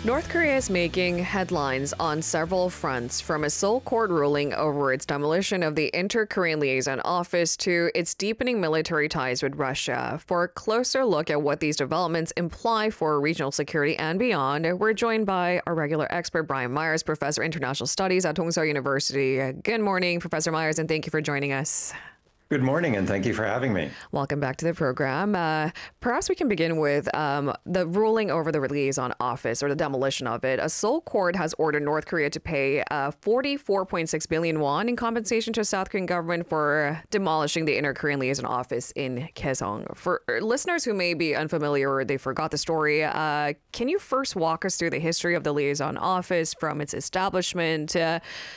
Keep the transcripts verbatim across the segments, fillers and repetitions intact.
North Korea is making headlines on several fronts, from a Seoul court ruling over its demolition of the Inter-Korean Liaison Office to its deepening military ties with Russia. For a closer look at what these developments imply for regional security and beyond, we're joined by our regular expert, Brian Myers, Professor of International Studies at Dongseo University. Good morning, Professor Myers, and thank you for joining us. Good morning, and thank you for having me. Welcome back to the program. Uh, perhaps we can begin with um, the ruling over the liaison office, or the demolition of it. A Seoul court has ordered North Korea to pay uh, forty-four point six billion won in compensation to the South Korean government for demolishing the Inter-Korean Liaison Office in Kaesong. For listeners who may be unfamiliar or they forgot the story, uh, can you first walk us through the history of the liaison office from its establishment uh,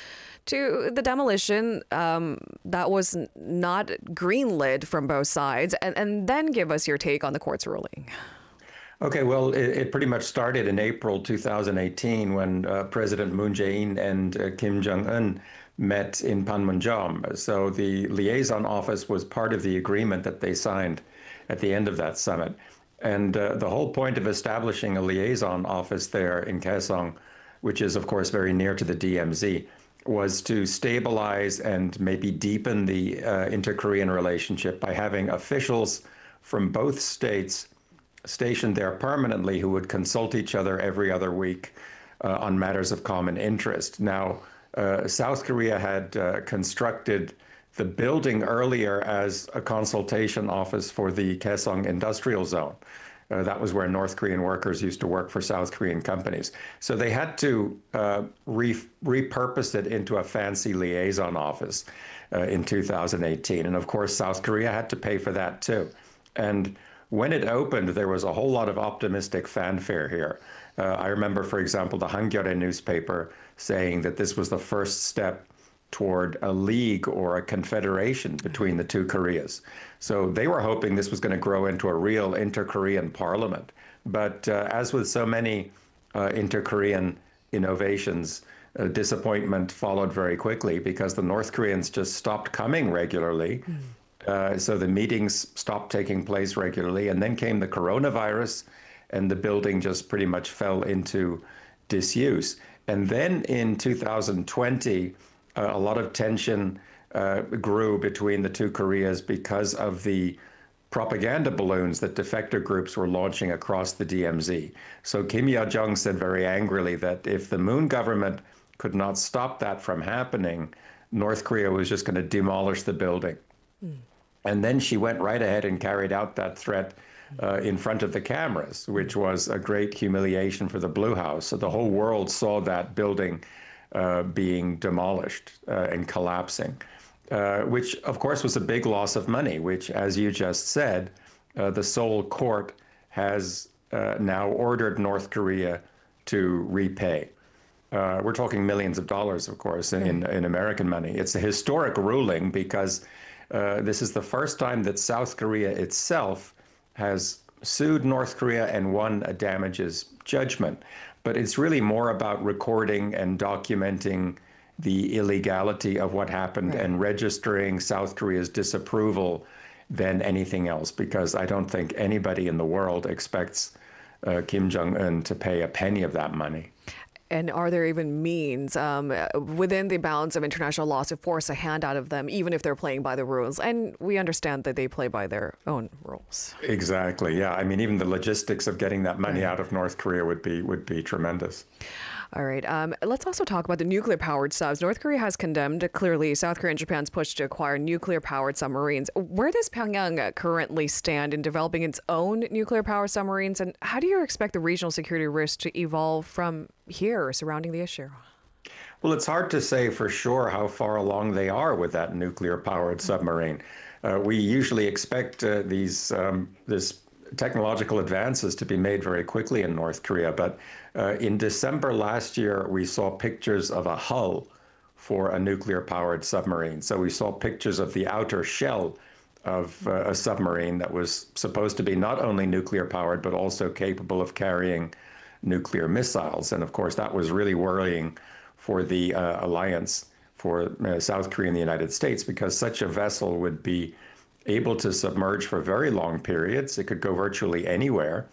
to the demolition um, that was not greenlit from both sides, and, and then give us your take on the court's ruling? Okay, well, it, it pretty much started in April two thousand eighteen when uh, President Moon Jae-in and uh, Kim Jong-un met in Panmunjom. So the liaison office was part of the agreement that they signed at the end of that summit. And uh, the whole point of establishing a liaison office there in Kaesong, which is, of course, very near to the D M Z, was to stabilize and maybe deepen the uh, inter-Korean relationship by having officials from both states stationed there permanently who would consult each other every other week uh, on matters of common interest. Now, uh, South Korea had uh, constructed the building earlier as a consultation office for the Kaesong Industrial Zone. Uh, that was where North Korean workers used to work for South Korean companies. So they had to uh, re repurpose it into a fancy liaison office uh, in two thousand eighteen. And of course, South Korea had to pay for that too. And when it opened, there was a whole lot of optimistic fanfare here. Uh, I remember, for example, the Hangyeore newspaper saying that this was the first step toward a league or a confederation between the two Koreas. So they were hoping this was going to grow into a real inter-Korean parliament. But uh, as with so many uh, inter-Korean innovations, uh, disappointment followed very quickly because the North Koreans just stopped coming regularly. Mm. Uh, so the meetings stopped taking place regularly. And then came the coronavirus, and the building just pretty much fell into disuse. And then in two thousand twenty, Uh, a lot of tension uh, grew between the two Koreas because of the propaganda balloons that defector groups were launching across the D M Z. So Kim Yo-jong said very angrily that if the Moon government could not stop that from happening, North Korea was just going to demolish the building. Mm. And then she went right ahead and carried out that threat uh, in front of the cameras, which was a great humiliation for the Blue House. So the whole world saw that building Uh, being demolished uh, and collapsing, uh, which of course was a big loss of money, which, as you just said, uh, the Seoul court has uh, now ordered North Korea to repay. Uh, we're talking millions of dollars, of course, in, in American money. It's a historic ruling because uh, this is the first time that South Korea itself has sued North Korea and won a damages judgment. But it's really more about recording and documenting the illegality of what happened, right, and registering South Korea's disapproval than anything else, because I don't think anybody in the world expects uh, Kim Jong-un to pay a penny of that money. And are there even means um, within the bounds of international law to force a hand out of them, even if they're playing by the rules? And we understand that they play by their own rules. Exactly. Yeah. I mean, even the logistics of getting that money out of North Korea would be would be tremendous. All right. Um, let's also talk about the nuclear-powered subs. North Korea has condemned, clearly, South Korea and Japan's push to acquire nuclear-powered submarines. Where does Pyongyang currently stand in developing its own nuclear-powered submarines? And how do you expect the regional security risk to evolve from here surrounding the issue? Well, it's hard to say for sure how far along they are with that nuclear-powered submarine. Uh, we usually expect uh, these um, this technological advances to be made very quickly in North Korea. But uh, in December last year, we saw pictures of a hull for a nuclear-powered submarine. So we saw pictures of the outer shell of uh, a submarine that was supposed to be not only nuclear-powered, but also capable of carrying nuclear missiles. And of course, that was really worrying for the uh, alliance for uh, South Korea and the United States, because such a vessel would be able to submerge for very long periods. It could go virtually anywhere.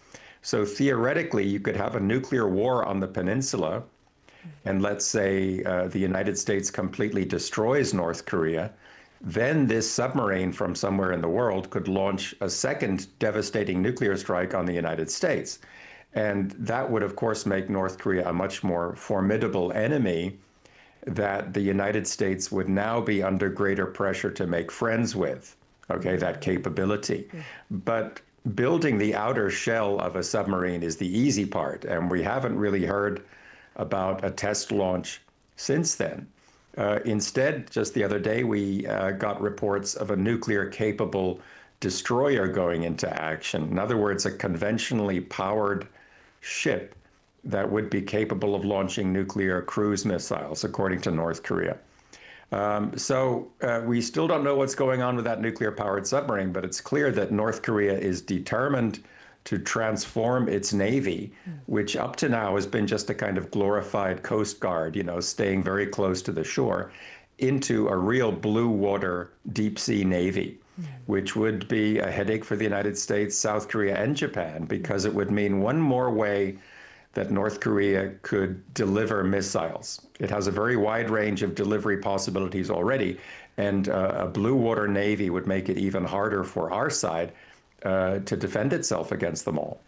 So theoretically, you could have a nuclear war on the peninsula, and let's say uh, the United States completely destroys North Korea. Then this submarine from somewhere in the world could launch a second devastating nuclear strike on the United States. And that would, of course, make North Korea a much more formidable enemy that the United States would now be under greater pressure to make friends with, okay, that capability. But building the outer shell of a submarine is the easy part, and we haven't really heard about a test launch since then. Uh, instead, just the other day, we uh, got reports of a nuclear-capable destroyer going into action. In other words, a conventionally powered ship that would be capable of launching nuclear cruise missiles, according to North Korea. Um, so uh, we still don't know what's going on with that nuclear-powered submarine, but it's clear that North Korea is determined to transform its navy, which up to now has been just a kind of glorified coast guard, you know, staying very close to the shore, into a real blue water deep sea navy, which would be a headache for the United States, South Korea, and Japan, because it would mean one more way that North Korea could deliver missiles. It has a very wide range of delivery possibilities already, and uh, a blue water navy would make it even harder for our side uh, to defend itself against them all.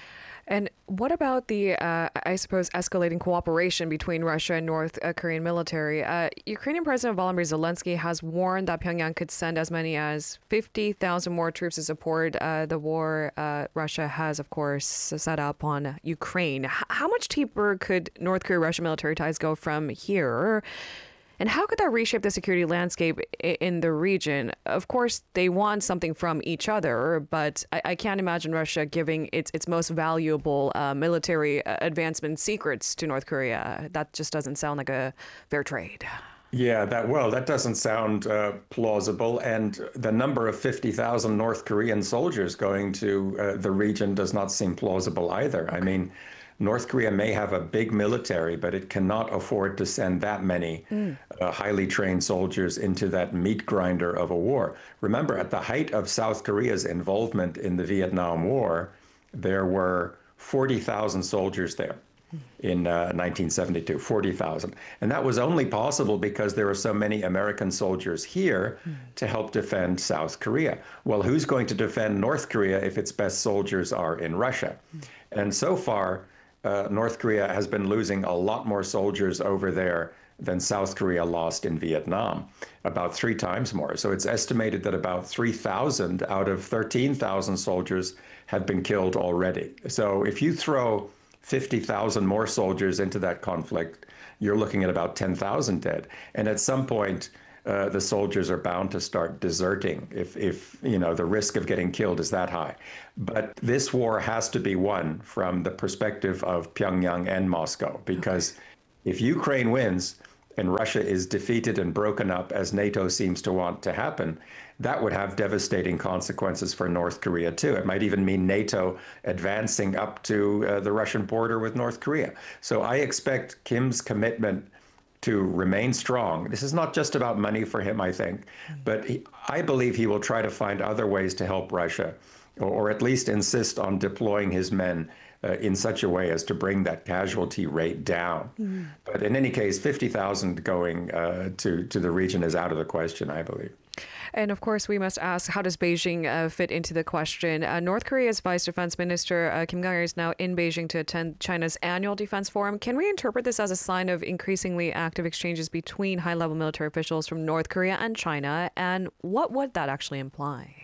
And what about the, uh, I suppose, escalating cooperation between Russia and North uh, Korean military? Uh, Ukrainian President Volodymyr Zelensky has warned that Pyongyang could send as many as fifty thousand more troops to support uh, the war uh, Russia has, of course, set up on Ukraine. H- how much deeper could North Korea-Russia military ties go from here? And how could that reshape the security landscape in the region? Of course, they want something from each other, but I, I can't imagine Russia giving its its most valuable uh, military advancement secrets to North Korea. That just doesn't sound like a fair trade. Yeah, that well, that doesn't sound uh, plausible. And the number of fifty thousand North Korean soldiers going to uh, the region does not seem plausible either. I mean, North Korea may have a big military, but it cannot afford to send that many mm. uh, highly trained soldiers into that meat grinder of a war. Remember, at the height of South Korea's involvement in the Vietnam War, there were forty thousand soldiers there in uh, nineteen seventy-two, forty thousand. And that was only possible because there were so many American soldiers here mm. to help defend South Korea. Well, who's going to defend North Korea if its best soldiers are in Russia? Mm. And so far, Uh, North Korea has been losing a lot more soldiers over there than South Korea lost in Vietnam, about three times more. So it's estimated that about three thousand out of thirteen thousand soldiers have been killed already. So if you throw fifty thousand more soldiers into that conflict, you're looking at about ten thousand dead. And at some point, Uh, the soldiers are bound to start deserting if, if, you know, the risk of getting killed is that high. But this war has to be won from the perspective of Pyongyang and Moscow, because if Ukraine wins and Russia is defeated and broken up, as NATO seems to want to happen, that would have devastating consequences for North Korea, too. It might even mean NATO advancing up to uh, the Russian border with North Korea. So I expect Kim's commitment to remain strong. This is not just about money for him, I think, but he, I believe he will try to find other ways to help Russia, or, or at least insist on deploying his men uh, in such a way as to bring that casualty rate down. Mm. But in any case, fifty thousand going uh, to, to the region is out of the question, I believe. And of course, we must ask, how does Beijing uh, fit into the question? Uh, North Korea's Vice Defense Minister uh, Kim Kyung-il is now in Beijing to attend China's annual defense forum. Can we interpret this as a sign of increasingly active exchanges between high-level military officials from North Korea and China? And what would that actually imply?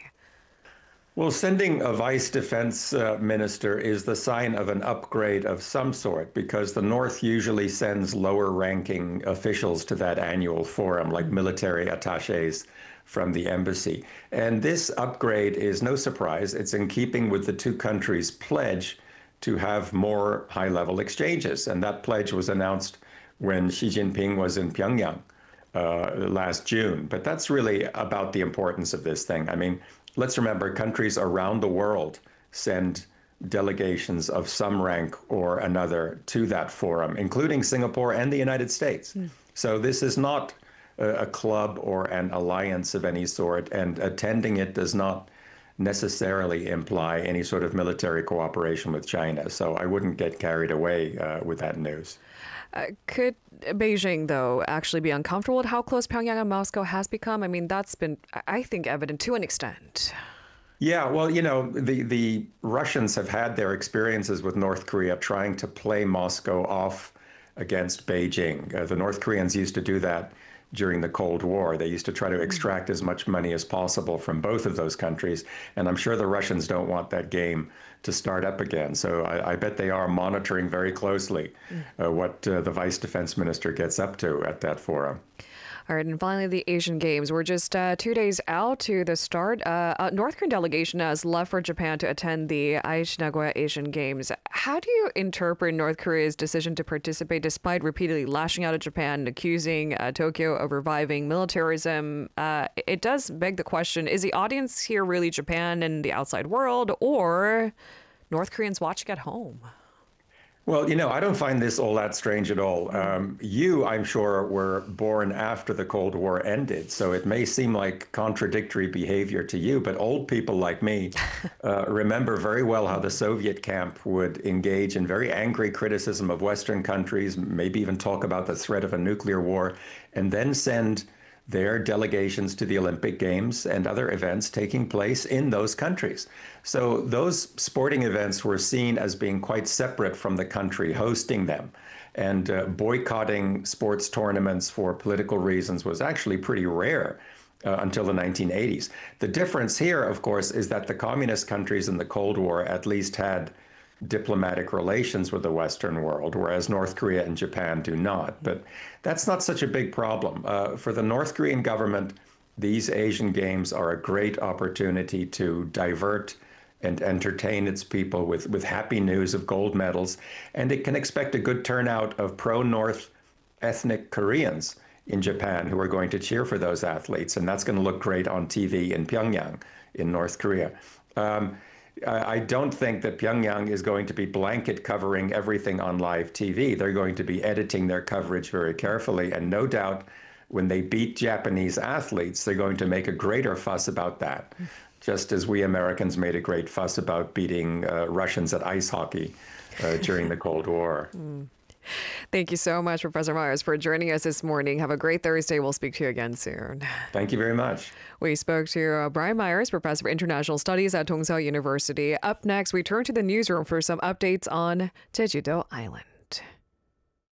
Well, sending a vice defense uh, minister is the sign of an upgrade of some sort, because the North usually sends lower-ranking officials to that annual forum, like military attaches from the embassy. And this upgrade is no surprise. It's in keeping with the two countries' pledge to have more high-level exchanges. And that pledge was announced when Xi Jinping was in Pyongyang uh, last June. But that's really about the importance of this thing. I mean, let's remember, countries around the world send delegations of some rank or another to that forum, including Singapore and the United States. Mm. So this is not a club or an alliance of any sort, and attending it does not necessarily imply any sort of military cooperation with China. So I wouldn't get carried away uh, with that news. Uh, could Beijing, though, actually be uncomfortable with how close Pyongyang and Moscow has become? I mean, that's been, I think, evident to an extent. Yeah, well, you know, the, the Russians have had their experiences with North Korea trying to play Moscow off against Beijing. Uh, the North Koreans used to do that during the Cold War. They used to try to extract as much money as possible from both of those countries. And I'm sure the Russians don't want that game to start up again. So I, I bet they are monitoring very closely uh, what uh, the vice defense minister gets up to at that forum. All right, and finally, the Asian Games. We're just uh, two days out to the start. Uh, a North Korean delegation has left for Japan to attend the Aichi Nagoya Asian Games. How do you interpret North Korea's decision to participate despite repeatedly lashing out at Japan and accusing uh, Tokyo of reviving militarism? Uh, it does beg the question, is the audience here really Japan and the outside world, or North Koreans watching at home? Well, you know, I don't find this all that strange at all. Um, you, I'm sure, were born after the Cold War ended, so it may seem like contradictory behavior to you, but old people like me uh, remember very well how the Soviet camp would engage in very angry criticism of Western countries, maybe even talk about the threat of a nuclear war, and then send their delegations to the Olympic Games and other events taking place in those countries. So those sporting events were seen as being quite separate from the country hosting them. And uh, boycotting sports tournaments for political reasons was actually pretty rare uh, until the nineteen eighties. The difference here, of course, is that the communist countries in the Cold War at least had diplomatic relations with the Western world, whereas North Korea and Japan do not. But that's not such a big problem. Uh, for the North Korean government, these Asian Games are a great opportunity to divert and entertain its people with, with happy news of gold medals. And it can expect a good turnout of pro-North ethnic Koreans in Japan who are going to cheer for those athletes. And that's going to look great on T V in Pyongyang, in North Korea. Um, I don't think that Pyongyang is going to be blanket covering everything on live T V. They're going to be editing their coverage very carefully. And no doubt when they beat Japanese athletes, they're going to make a greater fuss about that, just as we Americans made a great fuss about beating uh, Russians at ice hockey uh, during the Cold War. Mm. Thank you so much, Professor Myers, for joining us this morning. Have a great Thursday. We'll speak to you again soon. Thank you very much. We spoke to uh, Brian Myers, Professor of International Studies at Dongseo University. Up next, we turn to the newsroom for some updates on Jeju-do Island.